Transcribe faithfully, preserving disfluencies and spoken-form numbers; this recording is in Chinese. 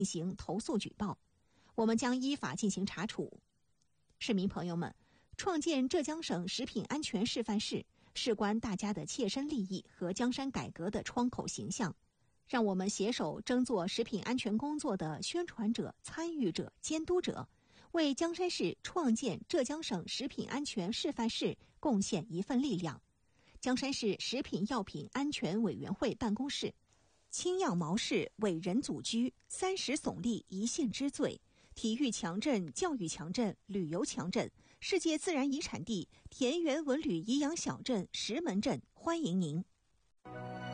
进行投诉举报，我们将依法进行查处。市民朋友们，创建浙江省食品安全示范市，事关大家的切身利益和江山改革的窗口形象。让我们携手争做食品安全工作的宣传者、参与者、监督者，为江山市创建浙江省食品安全示范市贡献一份力量。江山市食品药品安全委员会办公室，青药毛氏伟人祖居，三十耸立一县之最，体育强镇、教育强镇、旅游强镇，世界自然遗产地田园文旅颐养小镇石门镇，欢迎您。